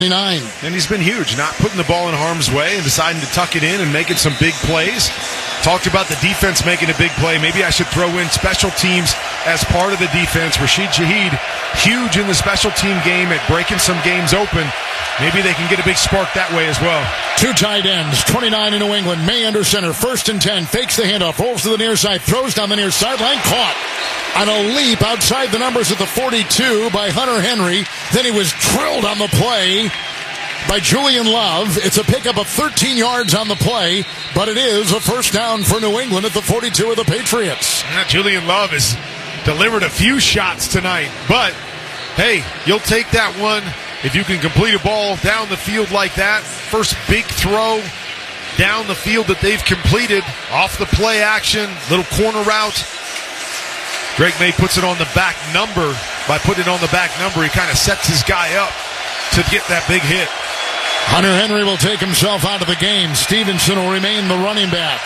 And he's been huge, not putting the ball in harm's way and deciding to tuck it in and making some big plays. Talked about the defense making a big play. Maybe I should throw in special teams as part of the defense. Rashid Shaheed, huge in the special team game at breaking some games open. Maybe they can get a big spark that way as well. Two tight ends, 29 in New England. May under center, 1st and 10. Fakes the handoff, rolls to the near side, throws down the near sideline, caught on a leap outside the numbers at the 42 by Hunter Henry. Then he was drilled on the play by Julian Love. It's a pickup of 13 yards on the play, but it is a first down for New England at the 42 of the Patriots. Julian Love has delivered a few shots tonight, but hey, you'll take that one if you can complete a ball down the field like that. First big throw down the field that they've completed off the play action, little corner route. Drake May puts it on the back number. By putting it on the back number, he kind of sets his guy up to get that big hit. Hunter Henry will take himself out of the game. Stevenson will remain the running back.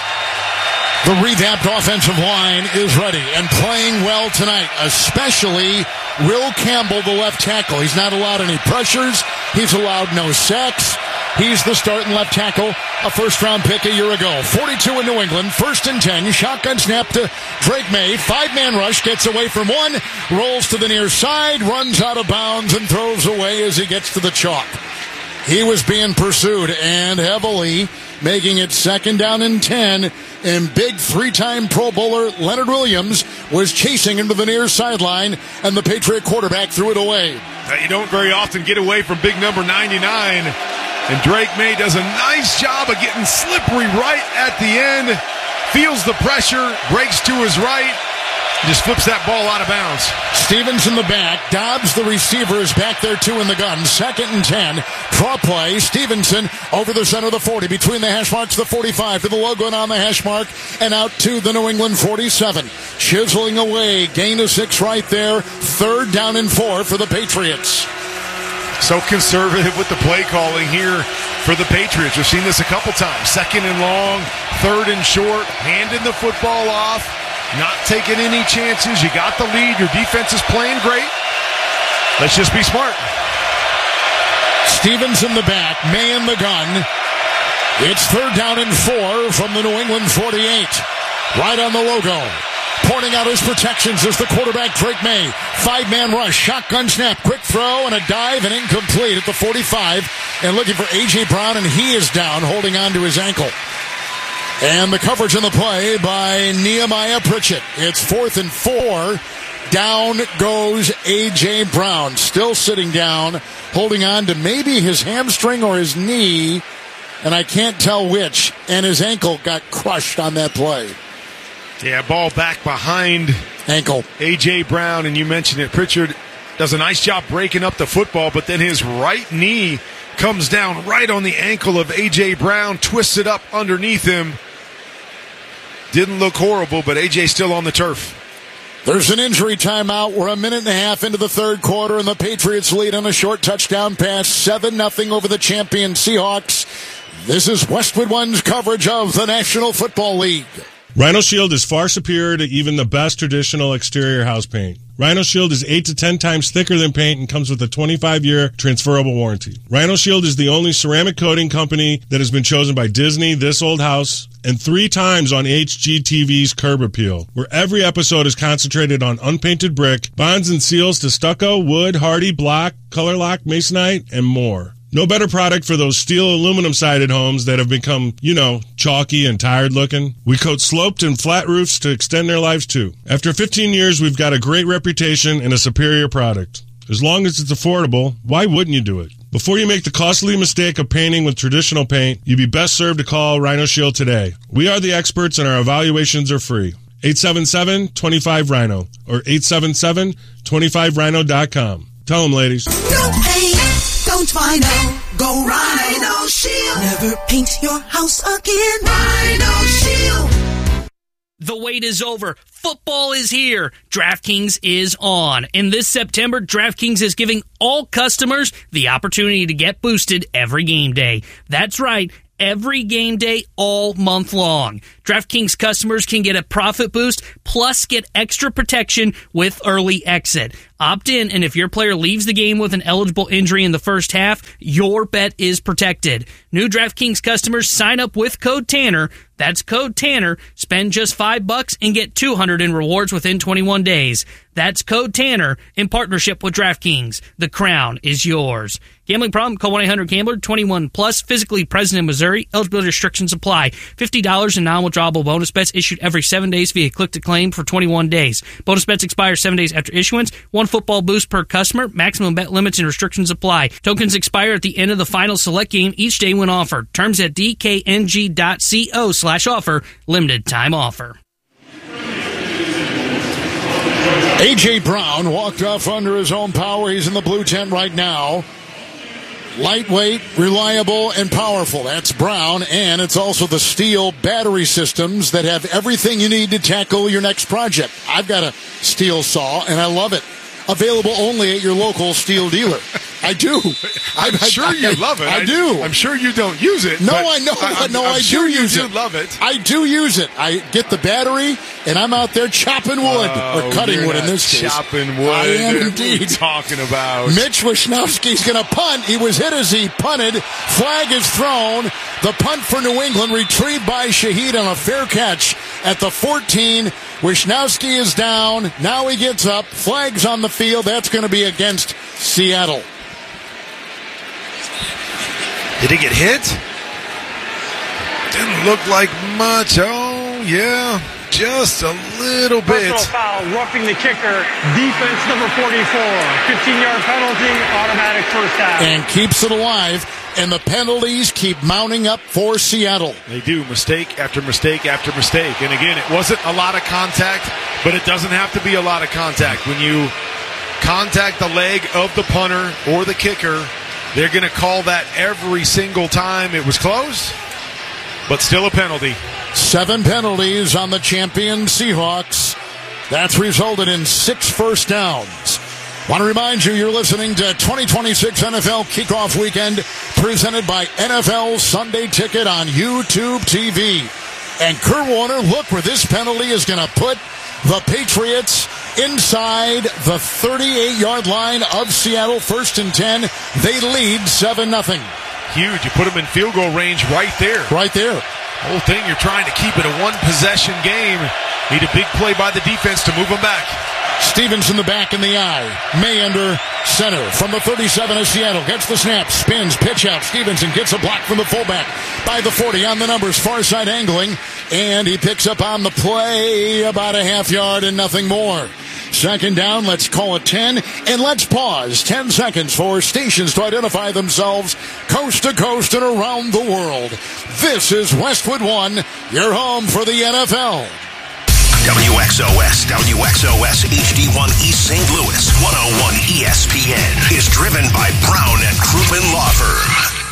The revamped offensive line is ready and playing well tonight, especially Will Campbell, the left tackle. He's not allowed any pressures. He's allowed no sacks. He's the starting left tackle, a first-round pick a year ago. 42 in New England, 1st and 10. Shotgun snap to Drake May. 5-man rush, gets away from one, rolls to the near side, runs out of bounds, and throws away as he gets to the chalk. He was being pursued, and heavily, making it 2nd down and 10. And big 3-time Pro Bowler Leonard Williams was chasing into the near sideline, and the Patriot quarterback threw it away. You don't very often get away from big number 99. And Drake May does a nice job of getting slippery right at the end. Feels the pressure, breaks to his right, just flips that ball out of bounds. Stevens in the back. Dobbs, the receiver, is back there too in the gun. 2nd and 10. Draw play. Stevenson over the center of the 40. Between the hash marks, the 45 to the logo and on the hash mark. And out to the New England 47. Chiseling away. Gain of 6 right there. 3rd down and 4 for the Patriots. So conservative with the play calling here for the Patriots. We've seen this a couple times. 2nd and long, 3rd and short, handing the football off, not taking any chances. You got the lead. Your defense is playing great. Let's just be smart. Stevens in the back, May in the gun. It's 3rd down and 4 from the New England 48. Right on the logo. Pointing out his protections is the quarterback, Drake May. 5-man rush, shotgun snap, quick throw, and a dive, and incomplete at the 45. And looking for A.J. Brown, and he is down, holding on to his ankle. And the coverage in the play by Nehemiah Pritchett. It's 4th and 4. Down goes A.J. Brown, still sitting down, holding on to maybe his hamstring or his knee, and I can't tell which, and his ankle got crushed on that play. Yeah, ball back behind ankle. A.J. Brown, and you mentioned it. Pritchard does a nice job breaking up the football, but then his right knee comes down right on the ankle of A.J. Brown, twists it up underneath him. Didn't look horrible, but A.J. still on the turf. There's an injury timeout. We're 1.5 minutes into the 3rd quarter, and the Patriots lead on a short touchdown pass, 7-0 over the champion Seahawks. This is Westwood One's coverage of the National Football League. Rhino Shield is far superior to even the best traditional exterior house paint. Rhino Shield is 8 to 10 times thicker than paint and comes with a 25-year transferable warranty. Rhino Shield is the only ceramic coating company that has been chosen by Disney, This Old House, and 3 times on HGTV's Curb Appeal, where every episode is concentrated on unpainted brick, bonds and seals to stucco, wood, hardy, block, color lock, masonite, and more. No better product for those steel aluminum-sided homes that have become, chalky and tired looking. We coat sloped and flat roofs to extend their lives too. After 15 years, we've got a great reputation and a superior product. As long as it's affordable, why wouldn't you do it? Before you make the costly mistake of painting with traditional paint, you'd be best served to call Rhino Shield today. We are the experts and our evaluations are free. 877-25-RHINO or 877-25rhino.com. Tell them, ladies. No pain. Don't Rhino, go Rhino Shield. Never paint your house again. Rhino Shield. The wait is over. Football is here. DraftKings is on. And this September, DraftKings is giving all customers the opportunity to get boosted every game day. That's right. Every game day all month long. DraftKings customers can get a profit boost plus get extra protection with early exit. Opt in, and if your player leaves the game with an eligible injury in the first half, your bet is protected. New DraftKings customers sign up with code Tanner. That's code Tanner. Spend just $5 and get $200 in rewards within 21 days. That's code Tanner in partnership with DraftKings. The crown is yours. Gambling problem? Call 1-800-GAMBLER. 21 plus. Physically present in Missouri. Eligibility restrictions apply. $50 in non-withdrawable bonus bets issued every 7 days via click to claim for 21 days. Bonus bets expire 7 days after issuance. One football boost per customer. Maximum bet limits and restrictions apply. Tokens expire at the end of the final select game each day when offered. Terms at dkng.co/offer. Limited time offer. A.J. Brown walked off under his own power. He's in the blue tent right now. Lightweight, reliable, and powerful. That's Brown, and it's also the Steel battery systems that have everything you need to tackle your next project. I've got a Steel saw, and I love it. Available only at your local Steel dealer. I do. I'm sure you love it. I do. I'm sure you don't use it. No, I know. I do use it. You love it. I do use it. I get the battery, and I'm out there chopping wood, or cutting wood in this case. Chopping wood. I am What are indeed. you talking about? Mitch Wishnowsky's going to punt. He was hit as he punted. Flag is thrown. The punt for New England retrieved by Shaheed on a fair catch at the 14. Wishnowsky is down. Now he gets up. Flag's on the field. That's going to be against Seattle. Did he get hit? Didn't look like much. Oh, yeah. Just a little bit. Personal foul, roughing the kicker. Defense number 44. 15-yard penalty, automatic first down. And keeps it alive. And the penalties keep mounting up for Seattle. They do, mistake after mistake after mistake. And again, it wasn't a lot of contact, but it doesn't have to be a lot of contact. When you contact the leg of the punter or the kicker, they're going to call that every single time it was close, but still a penalty. 7 penalties on the champion Seahawks. That's resulted in 6 first downs. Want to remind you, you're listening to 2026 NFL Kickoff Weekend, presented by NFL Sunday Ticket on YouTube TV. And Kurt Warner, look where this penalty is going to put the Patriots inside the 38-yard line of Seattle. 1st and 10. They lead 7-0. Huge. You put them in field goal range right there. Right there. Whole thing, you're trying to keep it a one-possession game. Need a big play by the defense to move them back. Stevens in the back in the eye. Mayander center from the 37 of Seattle. Gets the snap. Spins. Pitch out. Stevenson gets a block from the fullback. By the 40 on the numbers. Far side angling. And he picks up on the play about a half yard and nothing more. 2nd down. Let's call it 10. And let's pause 10 seconds for stations to identify themselves coast to coast and around the world. This is Westwood One, your home for the NFL. WXOS HD1 East St. Louis 101 ESPN is driven by Brown and Crouppen Law Firm.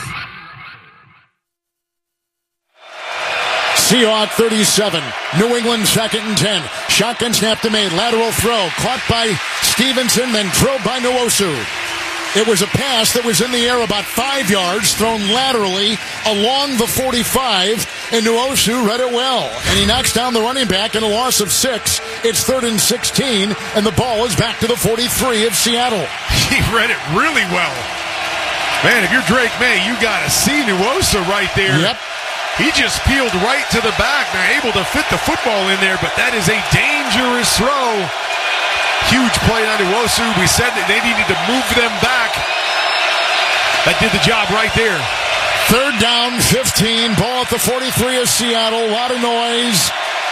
Seahawk 37. New England 2nd and 10. Shotgun snap to Maine. Lateral throw. Caught by Stevenson, then drilled by Nwosu. It was a pass that was in the air about 5 yards, thrown laterally along the 45, and Nwosu read it well. And he knocks down the running back in a loss of 6. It's 3rd and 16, and the ball is back to the 43 of Seattle. He read it really well. Man, if you're Drake May, you got to see Nwosu right there. Yep. He just peeled right to the back. They're able to fit the football in there, but that is a dangerous throw. Huge play on Nwosu. We said that they needed to move them back. That did the job right there. 3rd down, 15. Ball at the 43 of Seattle. A lot of noise.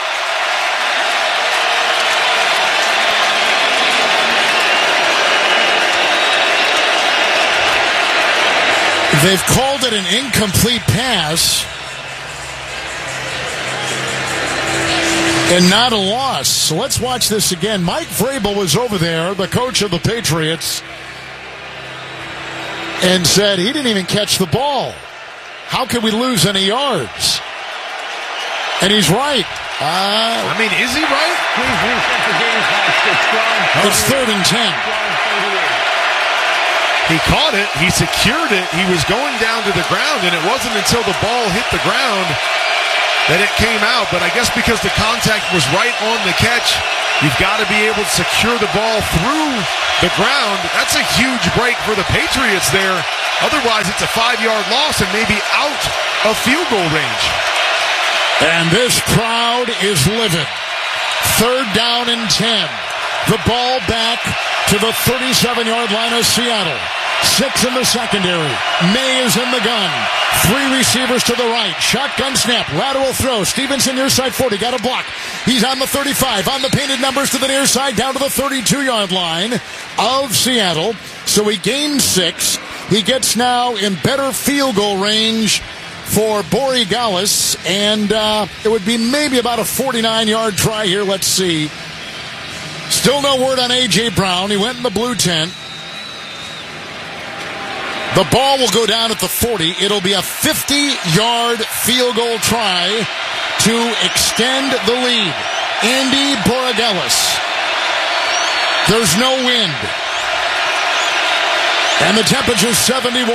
They've called it an incomplete pass. And not a loss. So let's watch this again. Mike Vrabel was over there, the coach of the Patriots, and said he didn't even catch the ball. How could we lose any yards? And he's right. I mean, is he right? Please reset the game clock to 12. It's 3rd and 10. He caught it. He secured it. He was going down to the ground, and it wasn't until the ball hit the ground that it came out, but I guess because the contact was right on the catch, you've got to be able to secure the ball through the ground. That's a huge break for the Patriots there. Otherwise, it's a 5-yard loss and maybe out of field goal range. And this crowd is livid. 3rd down and 10. The ball back to the 37-yard line of Seattle. 6 in the secondary. May is in the gun. 3 receivers to the right. Shotgun snap. Lateral throw. Stevenson near side 40. Got a block. He's on the 35. On the painted numbers to the near side. Down to the 32-yard line of Seattle. So he gains 6. He gets now in better field goal range for Borregales. And it would be maybe about a 49-yard try here. Let's see. Still no word on A.J. Brown. He went in the blue tent. The ball will go down at the 40. It'll be a 50-yard field goal try to extend the lead. Andy Borregales. There's no wind. And the temperature's 71.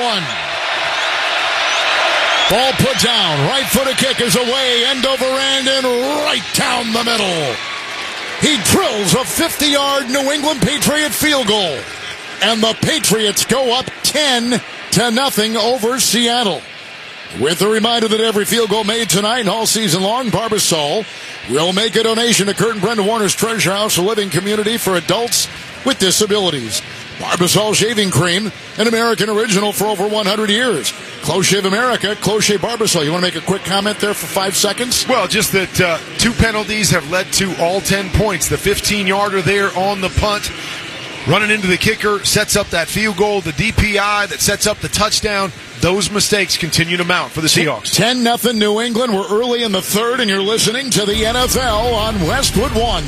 Ball put down. Right foot kick is away. End over end and right down the middle. He drills a 50-yard New England Patriot field goal. And the Patriots go up 10-0 over Seattle. With a reminder that every field goal made tonight and all season long, Barbasol will make a donation to Kurt and Brenda Warner's Treasure House, a living community for adults with disabilities. Barbasol Shaving Cream, an American original for over 100 years. Close Shave America, Close Shave Barbasol. You want to make a quick comment there for 5 seconds? Well, just that 2 penalties have led to all 10 points. The 15-yarder there on the punt, running into the kicker, sets up that field goal. The DPI that sets up the touchdown. Those mistakes continue to mount for the Seahawks. 10-0 New England. We're early in the 3rd, and you're listening to the NFL on Westwood One.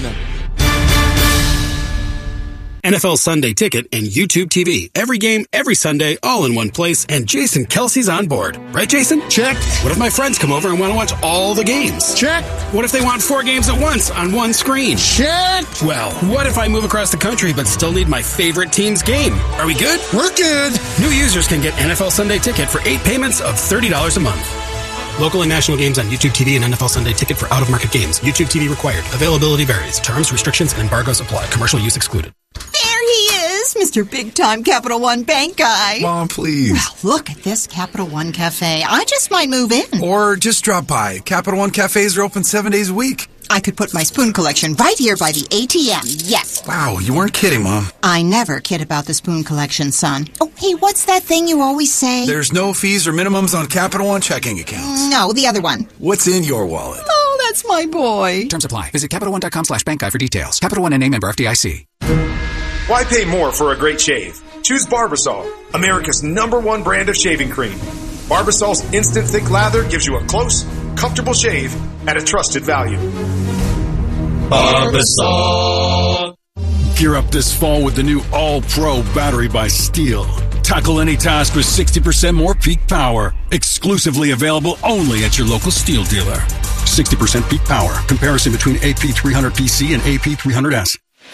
NFL Sunday Ticket and YouTube TV. Every game, every Sunday, all in one place, and Jason Kelsey's on board. Right, Jason? Check. What if my friends come over and want to watch all the games? Check. What if they want 4 games at once on one screen? Check. Well, what if I move across the country but still need my favorite team's game? Are we good? We're good. New users can get NFL Sunday Ticket for 8 payments of $30 a month. Local and national games on YouTube TV and NFL Sunday Ticket for out-of-market games. YouTube TV required. Availability varies. Terms, restrictions, and embargoes apply. Commercial use excluded. There he is, Mr. Big-Time Capital One Bank guy. Mom, please. Well, look at this Capital One Cafe. I just might move in. Or just drop by. Capital One Cafes are open 7 days a week. I could put my spoon collection right here by the ATM, yes. Wow, you weren't kidding, Mom. I never kid about the spoon collection, son. Oh, hey, what's that thing you always say? There's no fees or minimums on Capital One checking accounts. No, the other one. What's in your wallet? Oh, that's my boy. Terms apply. Visit CapitalOne.com/bank guide for details. Capital One and a member FDIC. Why pay more for a great shave? Choose Barbasol, America's #1 brand of shaving cream. Barbasol's instant thick lather gives you a close, comfortable shave at a trusted value. Barbasol. Gear up this fall with the new All-Pro battery by Steel. Tackle any task with 60% more peak power. Exclusively available only at your local Steel dealer. 60% peak power. Comparison between AP300PC and AP300S.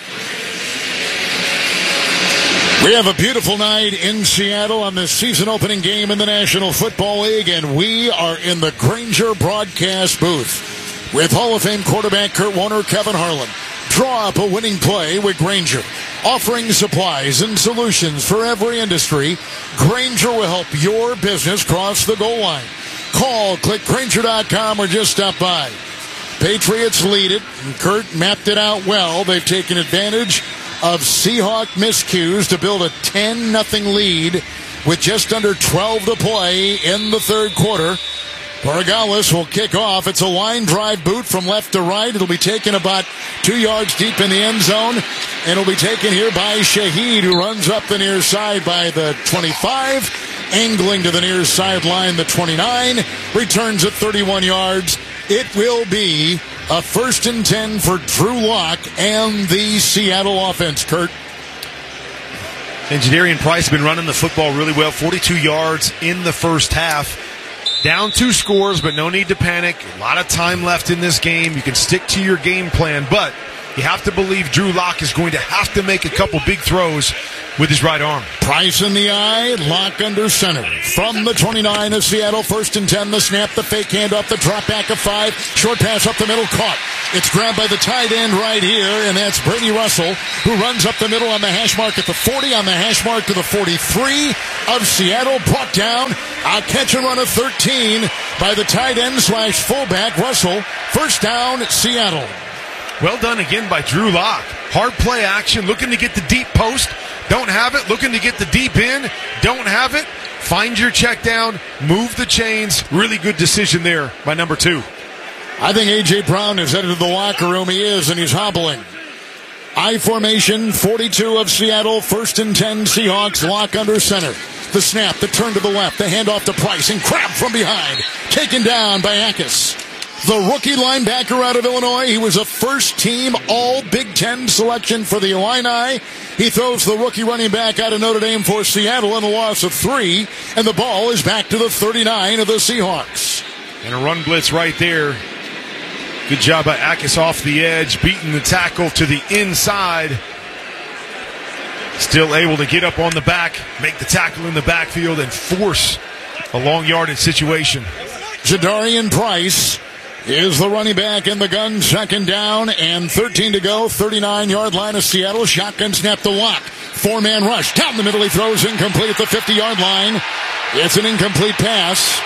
We have a beautiful night in Seattle on the season opening game in the National Football League, and we are in the Grainger broadcast booth with Hall of Fame quarterback Kurt Warner, Kevin Harlan. Draw up a winning play with Grainger. Offering supplies and solutions for every industry, Grainger will help your business cross the goal line. Call, click Grainger.com, or just stop by. Patriots lead it, and Kurt mapped it out well. They've taken advantage of Seahawk miscues to build a 10-0 lead with just under 12 to play in the 3rd quarter. Borregales will kick off. It's a line drive boot from left to right. It'll be taken about 2 yards deep in the end zone, and it'll be taken here by Shaheed, who runs up the near side by the 25, angling to the near sideline, the 29, returns at 31 yards. It will be a 1st and 10 for Drew Lock and the Seattle offense, Kurt. And Jadarian Price has been running the football really well. 42 yards in the first half. Down 2 scores, but no need to panic. A lot of time left in this game. You can stick to your game plan, but you have to believe Drew Lock is going to have to make a couple big throws with his right arm. Price in the eye, Lock under center. From the 29 of Seattle, 1st and 10, the snap, the fake handoff, the drop back of 5, short pass up the middle, caught. It's grabbed by the tight end right here, and that's Brady Russell, who runs up the middle on the hash mark at the 40, on the hash mark to the 43 of Seattle, brought down. A catch and run of 13 by the tight end / fullback, Russell. First down, Seattle. Well done again by Drew Lock. Hard play action, looking to get the deep post. Don't have it. Looking to get the deep in. Don't have it. Find your check down. Move the chains. Really good decision there by number 2. I think A.J. Brown is headed to the locker room. He is, and he's hobbling. I formation, 42 of Seattle, 1st and 10 Seahawks, Lock under center. The snap, the turn to the left, the handoff to Price, and Crab from behind. Taken down by Akis. The rookie linebacker out of Illinois. He was a first-team All-Big Ten selection for the Illini. He throws the rookie running back out of Notre Dame for Seattle in a loss of 3, and the ball is back to the 39 of the Seahawks. And a run blitz right there. Good job by Akis off the edge, beating the tackle to the inside. Still able to get up on the back, make the tackle in the backfield, and force a long yardage situation. Jadarian Price is the running back in the gun. 2nd down and 13 to go. 39-yard line of Seattle. Shotgun snap to Lock. 4-man rush. Down the middle. He throws incomplete at the 50-yard line. It's an incomplete pass.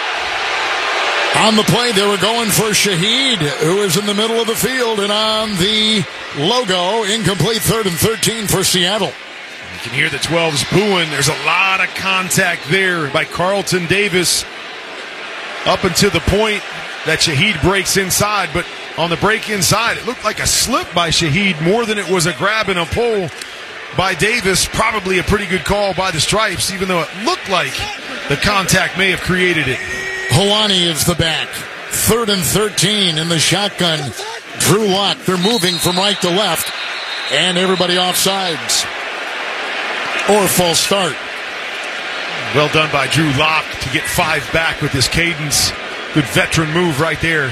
On the play, they were going for Shaheed, who is in the middle of the field, and on the logo, incomplete 3rd and 13 for Seattle. You can hear the 12s booing. There's a lot of contact there by Carlton Davis up until the point that Shaheed breaks inside, but on the break inside, it looked like a slip by Shaheed more than it was a grab and a pull by Davis. Probably a pretty good call by the Stripes, even though it looked like the contact may have created it. Helani is the back. 3rd and 13 in the shotgun. Drew Lock, they're moving from right to left, and everybody off sides. Or false start. Well done by Drew Lock to get 5 back with this cadence. Good veteran move right there.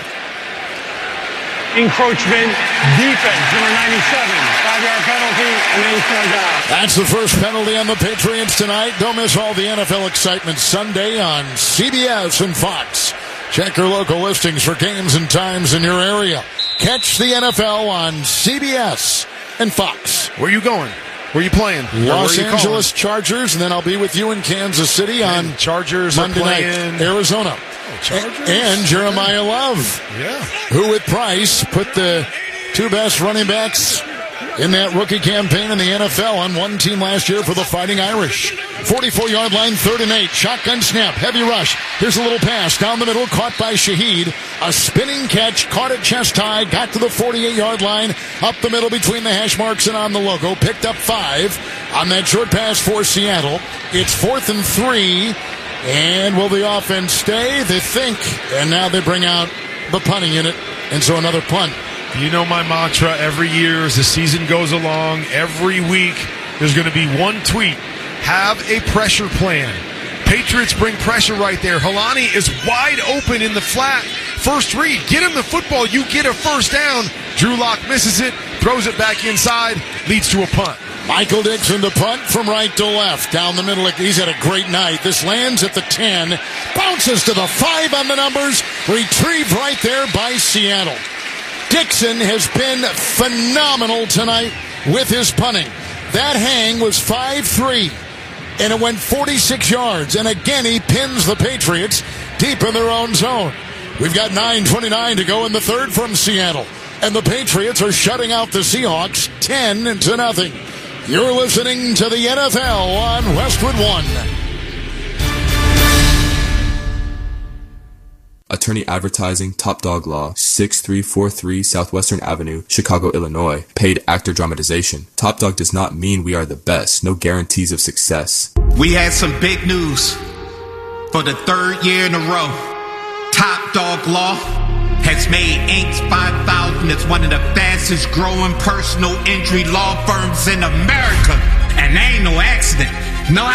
Encroachment, defense, number 97. 5-yard penalty, and then he's going down. That's the first penalty on the Patriots tonight. Don't miss all the NFL excitement Sunday on CBS and Fox. Check your local listings for games and times in your area. Catch the NFL on CBS and Fox. Where are you going? Where are you playing? Los Angeles Chargers, and then I'll be with you in Kansas City on Chargers Monday night, Arizona. And Jeremiah Love, who with Price put the 2 best running backs in that rookie campaign in the NFL on one team last year for the Fighting Irish. 44-yard line, 3rd and 8. Shotgun snap, heavy rush. Here's a little pass down the middle, caught by Shaheed. A spinning catch, caught at chest high, got to the 48-yard line, up the middle between the hash marks and on the logo. Picked up 5 on that short pass for Seattle. It's 4th and 3. And will the offense stay? They think. And now they bring out the punting unit. And so another punt. You know my mantra every year as the season goes along, every week, there's going to be one tweet. Have a pressure plan. Patriots bring pressure right there. Helani is wide open in the flat. First read. Get him the football. You get a first down. Drew Lock misses it, throws it back inside, leads to a punt. Michael Dixon to punt from right to left. Down the middle. He's had a great night. This lands at the 10. Bounces to the 5 on the numbers. Retrieved right there by Seattle. Dixon has been phenomenal tonight with his punting. That hang was 5-3, and it went 46 yards. And again, he pins the Patriots deep in their own zone. We've got 9:29 to go in the 3rd from Seattle. And the Patriots are shutting out the Seahawks 10-0. You're listening to the NFL on Westwood One. Attorney Advertising, Top Dog Law, 6343 Southwestern Avenue, Chicago, Illinois. Paid actor dramatization. Top Dog does not mean we are the best. No guarantees of success. We had some big news. For the 3rd year in a row, Top Dog Law has made Inc. 5000 as one of the fastest growing personal injury law firms in America. And that ain't no accident. Know